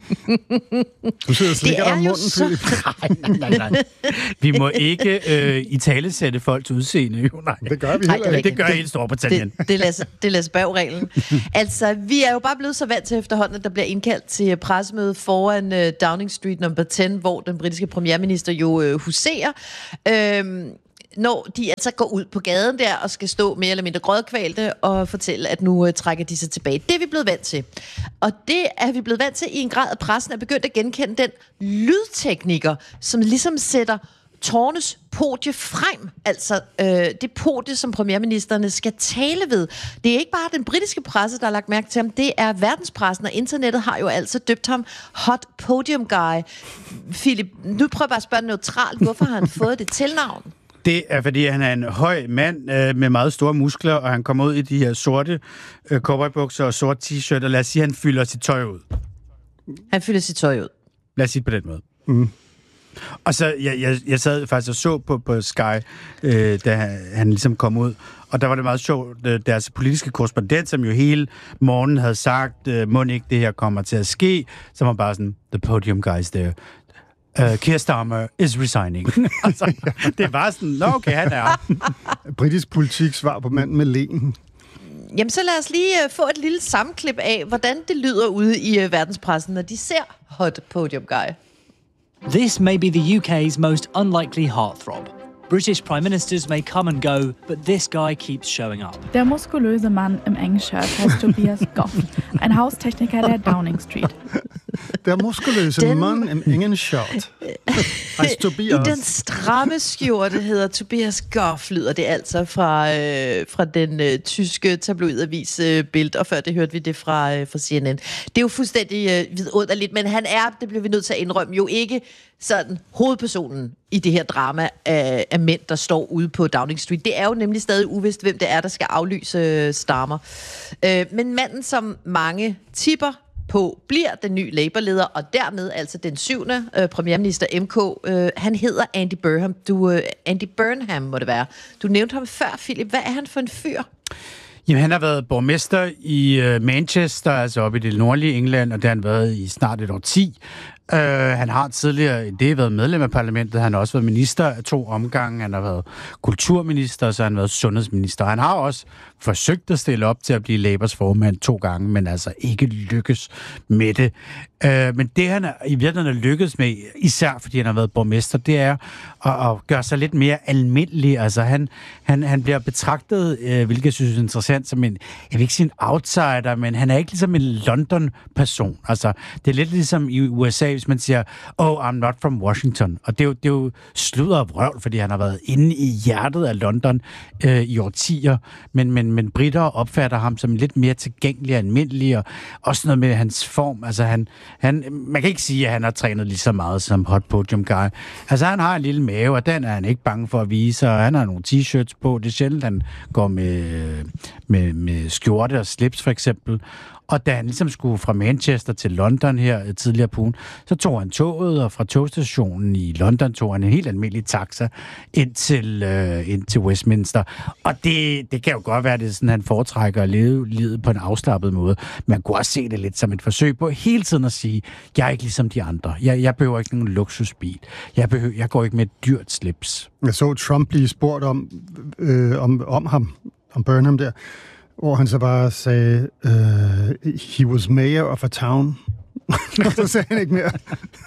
Du sidder og slikker dig om munden, Philip. Nej. Vi må ikke italesætte folks udseende. Jo, nej. Det gør vi heller ikke. Det gør hele Storbritannien. Det er Lasse Berg-reglen. Altså, vi er jo bare blevet så vant til efterhånden, at der bliver indkaldt til pressemøde foran Downing Street number 10, hvor den britiske premierminister jo huserer. Når de altså går ud på gaden der og skal stå mere eller mindre grødkvalte og fortælle, at nu trækker de sig tilbage. Det er vi blevet vant til. Og det er vi blevet vant til i en grad, at pressen er begyndt at genkende den lydtekniker, som ligesom sætter tårnes podie frem. Altså det podie, som premierministerne skal tale ved. Det er ikke bare den britiske presse, der har lagt mærke til ham. Det er verdenspressen, og internettet har jo altså døbt ham Hot Podium Guy. Philip, nu prøver jeg bare at spørge neutralt, hvorfor har han fået det tilnavn? Det er, fordi han er en høj mand med meget store muskler, og han kommer ud i de her sorte cowboybukser og sort t-shirt, og lad os sige, at han fylder sit tøj ud. Han fylder sit tøj ud. Lad os sige på den måde. Mm. Og så, jeg sad faktisk og så på Sky, da han ligesom kom ud, og der var det meget sjovt, deres politiske korrespondent, som jo hele morgenen havde sagt, må ikke det her kommer til at ske, så var bare sådan, the podium guys there. Keir Starmer is resigning. Altså, det var sådan, okay, han er. Britisk politik svar på manden med len. Jamen, så lad os lige få et lille sammenklip af, hvordan det lyder ude i verdenspressen, når de ser Hot Podium Guy. This may be the UK's most unlikely heartthrob. British prime ministers may come and go, but this guy keeps showing up. Der muskulöse Mann im engen Shirt heißt Tobias Goff, ein Haustechniker der Downing Street. Der muskuløse mand im engen Shirt heißt Tobias. I den stramme skjorte hedder Tobias Goff, lyder det altså fra den tyske tabloidavis Bild, og før det hørte vi det fra CNN. Det er jo fuldstændig vidunderligt, men han er, det bliver vi nødt til at indrømme, jo ikke sådan hovedpersonen i det her drama af mænd, der står ude på Downing Street. Det er jo nemlig stadig uvist, hvem det er, der skal aflyse Starmer. Men manden, som mange tipper på, bliver den nye Labour-leder, og dermed altså den 7. premierminister MK. Han hedder Andy Burnham. Andy Burnham må det være. Du nævnte ham før, Philip. Hvad er han for en fyr? Jamen, han har været borgmester i Manchester, altså oppe i det nordlige England, og det har han været i snart et årti. Han har tidligere været medlem af parlamentet, han har også været minister af 2 omgange, han har været kulturminister, og så har han været sundhedsminister. Han har også forsøgt at stille op til at blive Labours formand 2 gange, men altså ikke lykkes med det. Men det, han i virkeligheden er lykkes med, især fordi han har været borgmester, det er at gøre sig lidt mere almindelig. Altså han bliver betragtet, hvilket jeg synes er interessant, som en, jeg vil ikke sige en outsider, men han er ikke ligesom en London-person. Altså, det er lidt ligesom i USA, hvis man siger, I'm not from Washington. Og det er jo sludder og vrøvl, fordi han har været inde i hjertet af London i årtier, men britter opfatter ham som lidt mere tilgængelig og almindelig, og også noget med hans form. Altså, man kan ikke sige, at han har trænet lige så meget som Hot Podium Guy. Altså, han har en lille mave, og den er han ikke bange for at vise, og han har nogle t-shirts på. Det er sjældent, han går med skjorte og slips, for eksempel. Og da han ligesom skulle fra Manchester til London her tidligere på ugen, så tog han toget, og fra togstationen i London tog han en helt almindelig taxa ind til Westminster. Og det kan jo godt være, at det er sådan, han foretrækker at leve livet på en afslappet måde. Man kunne også se det lidt som et forsøg på hele tiden at sige, jeg er ikke ligesom de andre. Jeg behøver ikke nogen luksusbil. Jeg går ikke med et dyrt slips. Jeg så Trump blive spurgt om ham, om Burnham der, hvor han så bare sagde, he was mayor of a town. Så sagde han ikke mere.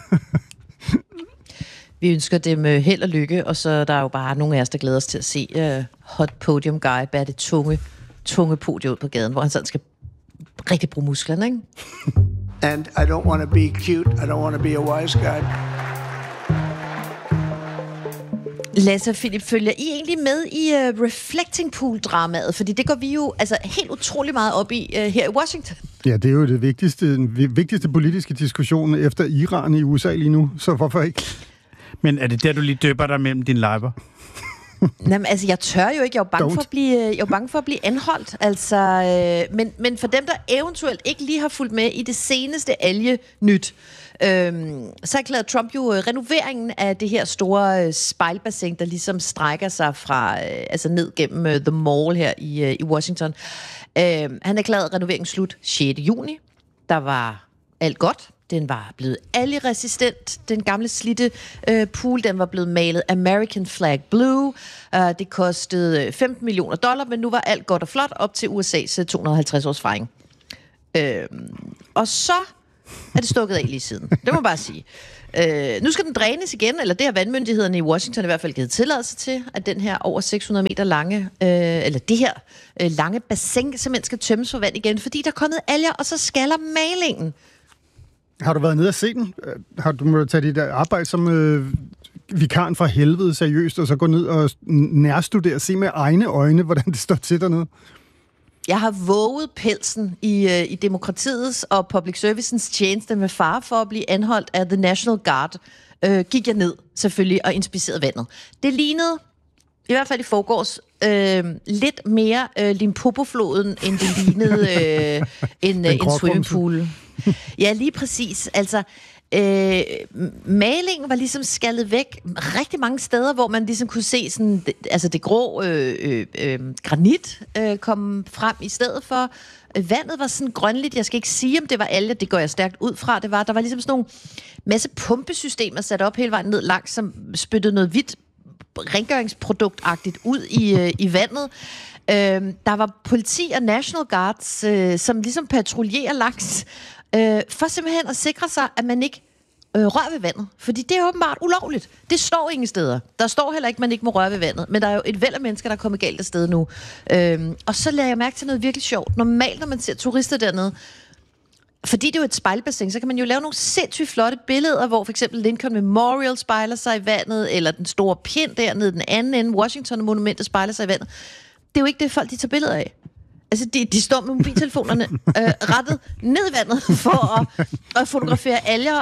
Vi ønsker dem held og lykke, og så er der jo bare nogle af os, der glæder os til at se hot podium guy bære det tunge podium ud på gaden, hvor han sådan skal rigtig bruge musklerne, ikke? And I don't want to be cute. I don't want to be a wise guy. Lasse og Philip, følger I egentlig med i Reflecting Pool-dramaet? Fordi det går vi jo altså helt utrolig meget op i her i Washington. Ja, det er jo det vigtigste politiske diskussion efter Iran i USA lige nu, så hvorfor ikke? Men er det der, du lige døber dig mellem dine lejber? Jamen, altså, jeg tør jo ikke. Jeg er jo bange for at blive anholdt. Altså, men for dem, der eventuelt ikke lige har fulgt med i det seneste alge-nyt, så erklærede Trump jo renoveringen af det her store spejlbassin, der ligesom strækker sig fra ned gennem The Mall her i Washington. Han erklærede renoveringen slut 6. juni. Der var alt godt. Den var blevet algeresistent. Den gamle slidte pool, den var blevet malet American Flag Blue. Det kostede $15 million, men nu var alt godt og flot op til USA's 250-års fejring. Og så er det stukket af lige siden. Det må man bare sige. Nu skal den drænes igen, eller det har vandmyndighederne i Washington i hvert fald givet tilladelse til, at den her over 600 meter lange, lange bassin simpelthen skal tømmes for vand igen, fordi der er kommet alger, og så skaller malingen. Har du været nede og se den? Har du måttet tage dit arbejde som vikaren fra helvede seriøst, og så gå ned og nærstudere og se med egne øjne, hvordan det står til dernede? Jeg har våget pelsen i demokratiets og public servicens tjeneste med fare for at blive anholdt af The National Guard. Gik jeg ned selvfølgelig og inspicerede vandet. Det lignede, i hvert fald i forgårs, lidt mere Limpopo-floden, end det lignede en swimmingpool. Ja, lige præcis. Altså, malingen var ligesom skaldet væk rigtig mange steder, hvor man ligesom kunne se sådan, det grå granit komme frem i stedet for. Vandet var sådan grønligt. Jeg skal ikke sige, om det var alger, det går jeg stærkt ud fra. Der var ligesom sådan nogle masse pumpesystemer sat op hele vejen ned langs, som spyttede noget hvidt rengøringsproduktagtigt ud i vandet. Der var politi og National Guards, som ligesom patruljerer langs, for simpelthen at sikre sig, at man ikke rører ved vandet. Fordi det er åbenbart ulovligt. Det står ingen steder. Der står heller ikke, at man ikke må røre ved vandet. Men der er jo et væld af mennesker, der er kommet galt af sted nu. Og så lader jeg mærke til noget virkelig sjovt. Normalt, når man ser turister dernede, fordi det er jo et spejlbassin, så kan man jo lave nogle sindssygt flotte billeder, hvor for eksempel Lincoln Memorial spejler sig i vandet, eller den store pind dernede, den anden ende, Washington-monumentet spejler sig i vandet. Det er jo ikke det, folk de tager billeder af. Altså, de står med mobiltelefonerne rettet ned i vandet for at fotografere alger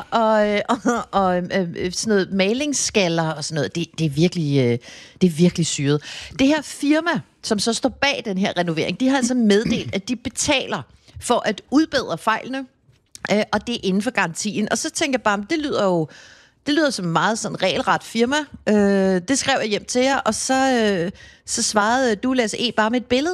og sådan noget malingsskaller og sådan noget. Det er virkelig syret. Det her firma, som så står bag den her renovering, de har altså meddelt, at de betaler for at udbedre fejlene, og det er inden for garantien. Og så tænker jeg bare, det lyder som meget sådan regelret firma. Det skrev jeg hjem til jer, og så svarede du, Lasse E., bare med et billede.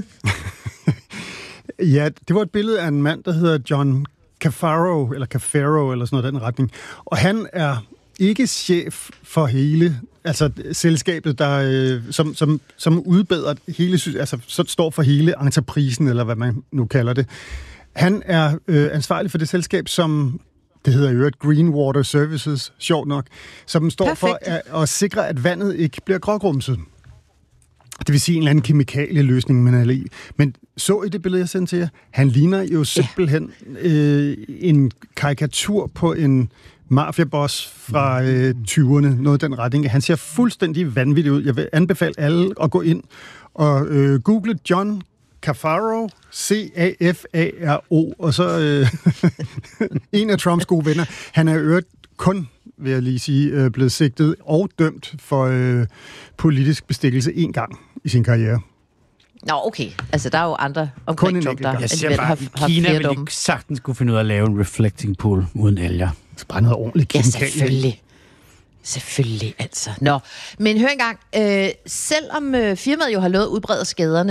Ja, det var et billede af en mand, der hedder John Cafaro, eller sådan noget den retning. Og han er ikke chef for hele, altså selskabet, der som udbedrer hele, altså så står for hele entreprisen, eller hvad man nu kalder det. Han er ansvarlig for det selskab, som det hedder jo Green Water Services, sjovt nok, som står for at sikre, at vandet ikke bliver grågrumset. Det vil sige en eller anden kemikalieløsning, man er i. Men så i det billede, jeg sendte til jer, han ligner jo simpelthen en karikatur på en mafiaboss fra 20'erne, noget i den retning. Han ser fuldstændig vanvittig ud. Jeg vil anbefale alle at gå ind og google John Cafaro, C-A-F-A-R-O, og så en af Trumps gode venner. Han er øvrigt kun, vil jeg lige sige, blevet sigtet og dømt for politisk bestikkelse 1 gang i sin karriere. Nå, okay. Altså, der er jo andre omkring Trump, der jeg siger bare, har Kina flere ville dumme. sagtens kunne finde ud af at lave en reflecting pool uden alger. Det bare noget ordentligt kemikalier. Selvfølgelig, altså. Nå, men hør engang. Selvom firmaet jo har lovet at udbrede skaderne,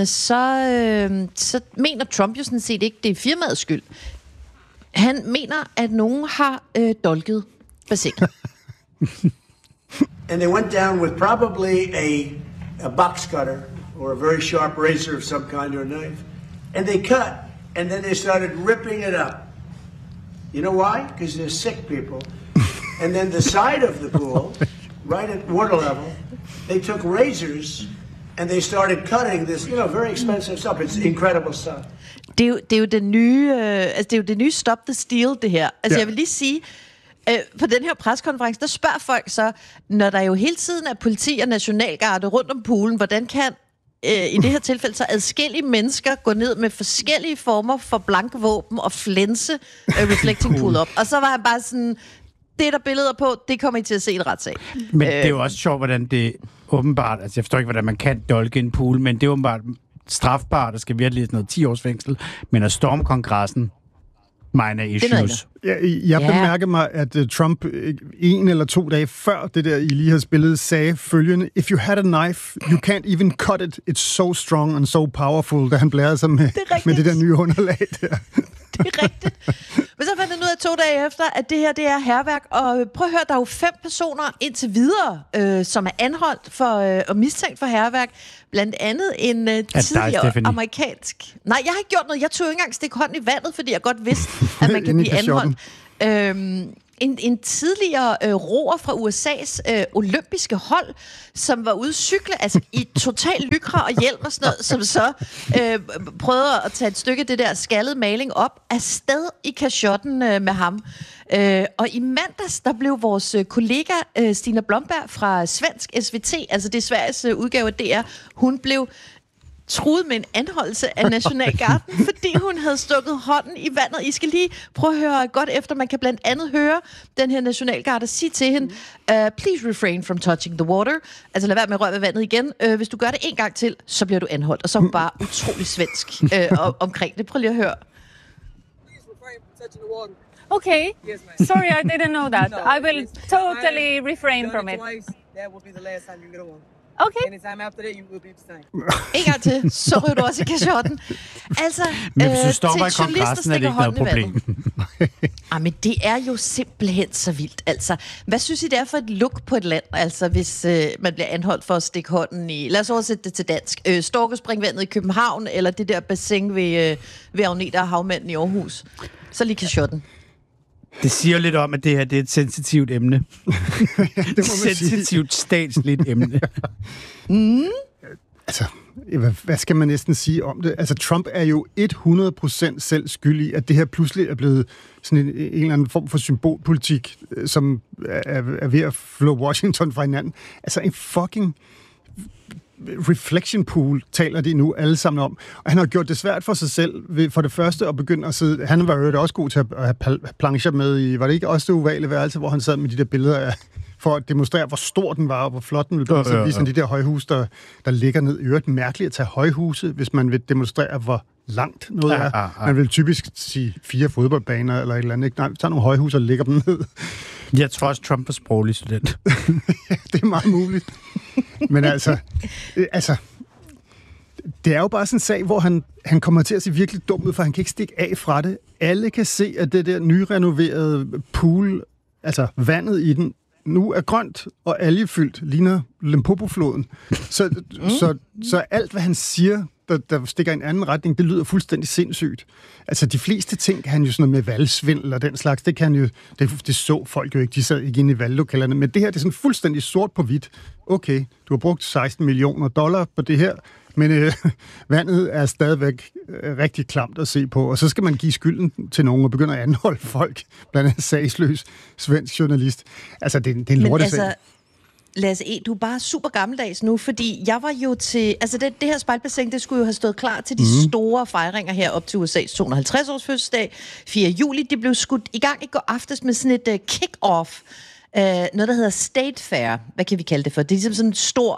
så mener Trump jo sådan set ikke, det er firmaets skyld. Han mener, at nogen har dolket bassinet. And they went down with probably a box cutter or a very sharp razor of some kind or a knife. And they cut, and then they started ripping it up. You know why? Because they're sick people. And then the side of the pool, right at water level, they took razors and they started cutting this, very expensive stuff. It's incredible stuff. Det er jo det nye, det er jo det nye Stop the Steal, det her. Altså, jeg vil lige sige, på den her preskonference, der spørger folk så, når der jo hele tiden er politi og nationalgarde rundt om poolen, hvordan kan i det her tilfælde så adskillige mennesker gå ned med forskellige former for blanke våben og flænse reflecting pool op. Og så var han bare sådan, det der billeder på, det kommer I til at se i et retssag. Men det er jo også sjovt, hvordan det åbenbart, altså jeg forstår ikke, hvordan man kan dolke en pool, men det er åbenbart strafbart, der skal virkelig sådan noget 10 års fængsel, men at storme kongressen, minor issues. Jeg bemærker mig, at Trump 1 eller 2 dage før det der, I lige har spillet, sagde følgende: If you had a knife, you can't even cut it. It's so strong and so powerful, da han blærede sig med det der nye underlag der. Det er rigtigt. Men så fandt han ud af 2 dage efter, at det her, det er hærværk. Og prøv at høre, der er jo 5 personer indtil videre, som er anholdt for og mistænkt for hærværk. Blandt andet en tidligere amerikansk... Nej, jeg har ikke gjort noget. Jeg tog jo ikke engang stikke hånden i vandet, fordi jeg godt vidste, at man kan blive anholdt. En tidligere roer fra USA's olympiske hold, som var ude at cykle, altså i total lykra og hjelm og sådan noget, som så prøvede at tage et stykke af det der skaldede maling op afsted i kashotten med ham. Og i mandags, der blev vores kollega Stina Blomberg fra Svensk SVT, altså det er Sveriges udgave af DR, hun blev truet med en anholdelse af Nationalgarden, fordi hun havde stukket hånden i vandet. I skal lige prøve at høre godt efter. Man kan blandt andet høre den her Nationalgarde sige til hende, please refrain from touching the water. Altså lad være med at røre ved vandet igen. Hvis du gør det en gang til, så bliver du anholdt. Og så er hun bare utrolig svensk omkring det. Prøv lige at høre. Okay. Sorry, I didn't know that. I will totally refrain from it. That will be the last time you get on. Okay. Anytime after that, you will be the same. En gang til, så ryger du også i kashotten. Altså, men hvis du stopper i kongressen, er det ikke noget problem. Men det er jo simpelthen så vildt. Altså, hvad synes I, det er for et look på et land? Altså, hvis man bliver anholdt for at stikke hånden i... Lad os oversætte det til dansk. Storkespringvandet i København, eller det der bassin ved Agneta og Havmanden i Aarhus. Så lige kashotten. Det siger lidt om, at det her det er et sensitivt emne. Det sensitivt statsligt emne. Altså, hvad skal man næsten sige om det? Altså, Trump er jo 100% selv skyldig, at det her pludselig er blevet sådan en eller anden form for symbolpolitik, som er ved at flå Washington fra hinanden. Altså, en fucking reflection pool taler de nu alle sammen om. Og han har gjort det svært for sig selv ved for det første at begynde at sidde... Han var jo også god til at have plancher med i... Var det ikke også det ovale værelse, hvor han sad med de der billeder af... For at demonstrere, hvor stor den var, og hvor flot den ville blive. Så de der højhus, der ligger ned. I øvrigt mærkeligt at tage højhuse, hvis man vil demonstrere, hvor langt noget er. Man vil typisk sige 4 fodboldbaner eller et eller andet. Ikke? Nej, vi tager nogle højhus og lægger dem ned. Jeg tror også, Trump er sproglig student. Ja, det er meget muligt. Men altså, det er jo bare sådan en sag, hvor han kommer til at se virkelig dum ud, for han kan ikke stikke af fra det. Alle kan se, at det der nyrenoverede pool, altså vandet i den, nu er grønt og algefyldt, ligner Limpopo-floden. Så alt, hvad han siger, der stikker i en anden retning, det lyder fuldstændig sindssygt. Altså, de fleste ting kan han jo sådan noget med valgsvindel og den slags, det kan jo, det så folk jo ikke, de sad ikke inde i valglokalerne, men det her, det er sådan fuldstændig sort på hvidt. Okay, du har brugt $16 million på det her, men vandet er stadigvæk rigtig klamt at se på, og så skal man give skylden til nogen og begynde at anholde folk, blandt andet sagsløs svensk journalist. Altså, det er en lortesag. Altså, Lasse E., du er bare super gammeldags nu, fordi jeg var jo til... Altså, det her spejlbassin, det skulle jo have stået klar til de store fejringer her op til USA's 250-års fødselsdag. 4. juli, det blev skudt i gang i går aftes med sådan et kick-off. Noget, der hedder State Fair. Hvad kan vi kalde det for? Det er ligesom sådan en stor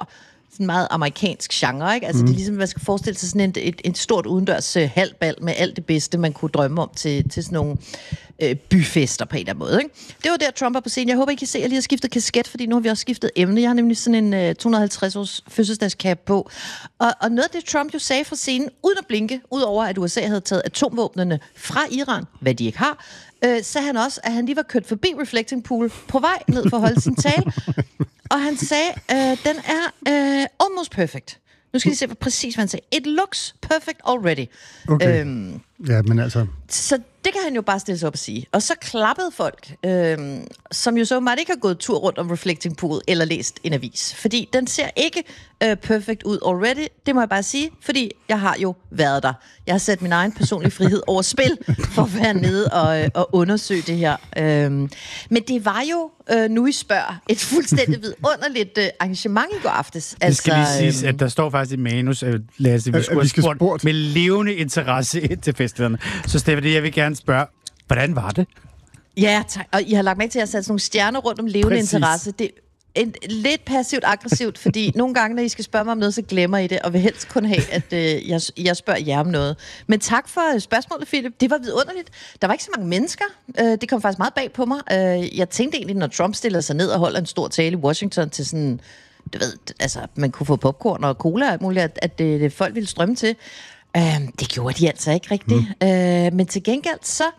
sådan meget amerikansk genre, ikke? Altså det er ligesom, man skal forestille sig sådan et stort udendørs halbal med alt det bedste, man kunne drømme om til sådan nogle byfester på en eller anden måde, ikke? Det var der, Trump var på scenen. Jeg håber, I kan se, at jeg lige har skiftet kasket, fordi nu har vi også skiftet emne. Jeg har nemlig sådan en 250-års fødselsdagscap på. Og noget af det, Trump jo sagde fra scenen, uden at blinke, udover at USA havde taget atomvåbnene fra Iran, hvad de ikke har, sagde han også, at han lige var kørt forbi Reflecting Pool på vej ned for at holde sin tale. Og han sagde, den er almost perfect. Nu skal I se præcis, hvad han sagde. It looks perfect already. Okay. Ja, men altså... Så det kan han jo bare stille sig op og sige. Og så klappede folk, som jo så meget ikke har gået tur rundt om Reflecting Pool eller læst en avis. Fordi den ser ikke perfect ud already. Det må jeg bare sige, fordi jeg har jo været der. Jeg har sat min egen personlige frihed over spil for at være nede og undersøge det her. Men det var jo, nu I spørger, et fuldstændig vidunderligt arrangement i går aftes. Det skal lige siges, at der står faktisk i manus, Lasse, vi skulle have spurgt med levende interesse ind til festivalen. Så Stephanie, jeg vil gerne spørge, hvordan var det? Ja, tak. Og I har lagt mærke til, at jeg har sat sådan nogle stjerner rundt om levende interesse. Det er lidt passivt-aggressivt, fordi nogle gange, når I skal spørge mig om noget, så glemmer I det, og vil helst kun have, at jeg spørger jer om noget. Men tak for spørgsmålet, Philip. Det var vidunderligt. Der var ikke så mange mennesker. Det kom faktisk meget bag på mig. Jeg tænkte egentlig, når Trump stiller sig ned og holder en stor tale i Washington til sådan, du ved, altså, man kunne få popcorn og cola og alt muligt, at det folk ville strømme til. Det gjorde de altså ikke rigtigt. Men til gengæld,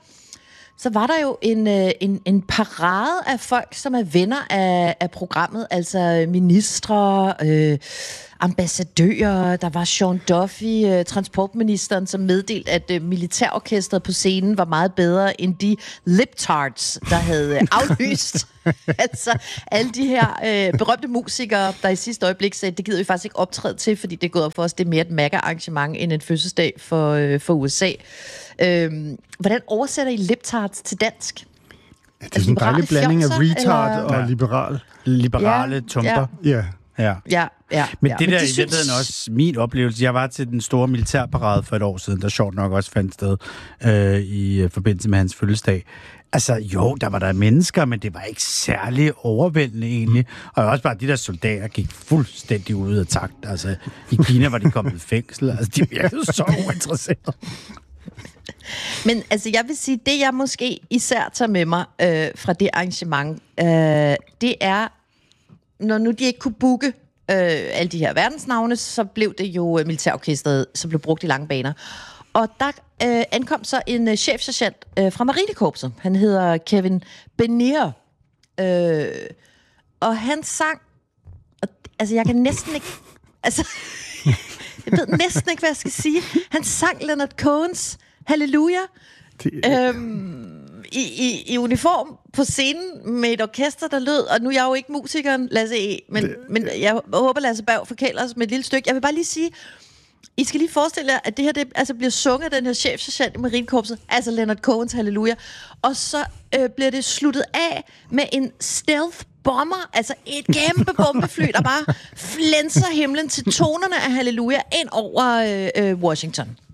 så var der jo en parade af folk, som er venner af programmet, altså ministre, ambassadører, der var Sean Duffy, transportministeren, som meddelte, at militærorkestret på scenen var meget bedre end de liptards, der havde aflyst. Altså alle de her berømte musikere, der i sidste øjeblik sagde, det gider vi faktisk ikke optræde til, fordi det er gået op for os, det er mere et mega-arrangement end en fødselsdag for USA. Hvordan oversætter I liptards til dansk? Ja, det er sådan en dejlig blanding af retard eller? Og liberal. Liberale tumper. Ja. Ja. Men det der i virkeligheden også min oplevelse. Jeg var til den store militærparade for et år siden, der sjovt nok også fandt sted i forbindelse med hans fødselsdag. Altså jo, der var der mennesker, men det var ikke særlig overvældende egentlig. Og også bare de der soldater gik fuldstændig ud af takt. Altså i Kina var de kommet i fængsel. Altså de virkede så uinteresserede. Men altså, jeg vil sige, det jeg måske især tager med mig fra det arrangement, det er, når nu de ikke kunne booke alle de her verdensnavne, så blev det jo militærorkestret, som blev brugt i lange baner. Og der ankom så en chefsergeant fra Marinekorpset. Han hedder Kevin Benier. Og han sang, altså jeg kan næsten ikke, altså jeg ved næsten ikke, hvad jeg skal sige. Han sang Leonard Cohens Halleluja i uniform på scenen med et orkester, der lød, og nu er jeg jo ikke musikeren, Lasse E., men jeg håber, Lasse Berg forkæler os med et lille stykke. Jeg vil bare lige sige, I skal lige forestille jer, at det her det, altså bliver sunget af den her chefsergeant i Marinekorpset, altså Leonard Cohens Halleluja, og så bliver det sluttet af med en stealth bomber, altså et kæmpe bombefly, der bare flænser himlen til tonerne af Halleluja ind over Washington.